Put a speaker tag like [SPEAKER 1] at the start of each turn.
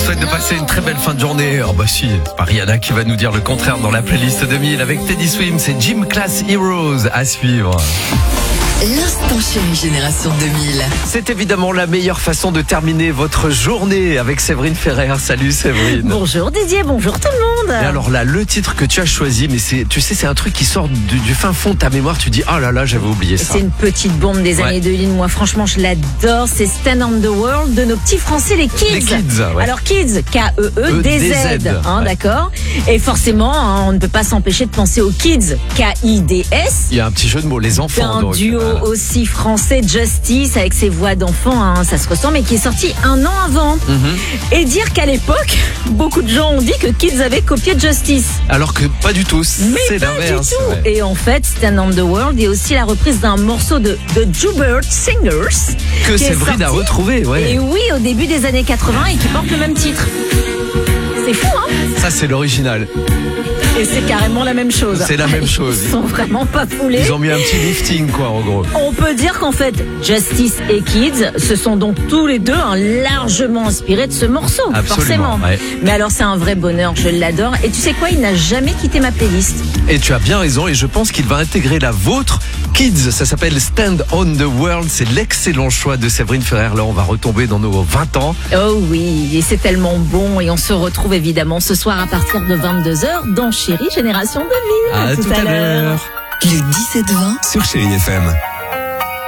[SPEAKER 1] souhaite de passer une très belle fin de journée. Oh bah si, c'est pas Rihanna qui va nous dire le contraire dans la playlist 2000 avec Teddy Swims, c'est Gym Class Heroes à suivre.
[SPEAKER 2] L'instant chéri Génération 2000.
[SPEAKER 1] C'est évidemment la meilleure façon de terminer votre journée avec Séverine Ferrer. Salut Séverine.
[SPEAKER 3] Bonjour Didier, bonjour tout le monde.
[SPEAKER 1] Et alors là, le titre que tu as choisi, mais c'est un truc qui sort du fin fond de ta mémoire. Tu dis, oh là là, j'avais oublié ça.
[SPEAKER 3] C'est une petite bombe des années 2000. Moi, franchement, je l'adore. C'est Stand on the World de nos petits Français, les Kids.
[SPEAKER 1] Les Kids, ouais.
[SPEAKER 3] Alors Kids, K-E-E-D-Z, d'accord. Et forcément, on ne peut pas s'empêcher de penser aux Kids, K-I-D-S.
[SPEAKER 1] Il y a un petit jeu de mots, les enfants.
[SPEAKER 3] Un
[SPEAKER 1] donc,
[SPEAKER 3] duo aussi français, Justice, avec ses voix d'enfants, ça se ressent, mais qui est sorti un an avant. Et dire qu'à l'époque, beaucoup de gens ont dit que Kids avait copié Justice.
[SPEAKER 1] Alors que pas du tout,
[SPEAKER 3] mais
[SPEAKER 1] c'est
[SPEAKER 3] pas
[SPEAKER 1] l'inverse.
[SPEAKER 3] du tout.
[SPEAKER 1] Ouais.
[SPEAKER 3] Et en fait, Stand on the World est aussi la reprise d'un morceau de The Joubert Singers
[SPEAKER 1] Que
[SPEAKER 3] qui est
[SPEAKER 1] Séverine a
[SPEAKER 3] sorti,
[SPEAKER 1] retrouvé, ouais.
[SPEAKER 3] et oui, au début des années 80 et qui porte le même titre. C'est fou, hein?
[SPEAKER 1] Ça, c'est l'original.
[SPEAKER 3] Et c'est carrément la même chose.
[SPEAKER 1] C'est la même chose.
[SPEAKER 3] Ils sont vraiment pas foulés.
[SPEAKER 1] Ils ont mis un petit lifting, quoi, en gros.
[SPEAKER 3] On peut dire qu'en fait, Justice et Kids se sont donc tous les deux largement inspirés de ce morceau,
[SPEAKER 1] Absolument,
[SPEAKER 3] forcément.
[SPEAKER 1] ouais.
[SPEAKER 3] Mais alors, c'est un vrai bonheur, je l'adore. Et tu sais quoi, il n'a jamais quitté ma playlist.
[SPEAKER 1] Et tu as bien raison, et je pense qu'il va intégrer la vôtre. Kids, ça s'appelle Stand on the World. C'est l'excellent choix de Séverine Ferrer. Là, on va retomber dans nos 20 ans.
[SPEAKER 3] Oh oui, et c'est tellement bon. Et on se retrouve évidemment ce soir à partir de 22h dans Chéri Génération 2000.
[SPEAKER 1] À tout à l'heure.
[SPEAKER 2] Le 17-20
[SPEAKER 4] sur Chéri FM.